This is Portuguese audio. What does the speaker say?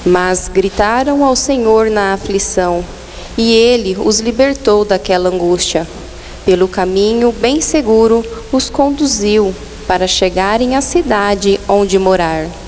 Mas gritaram ao Senhor na aflição, e Ele os libertou daquela angústia. Pelo caminho bem seguro os conduziu para chegarem à cidade onde morar.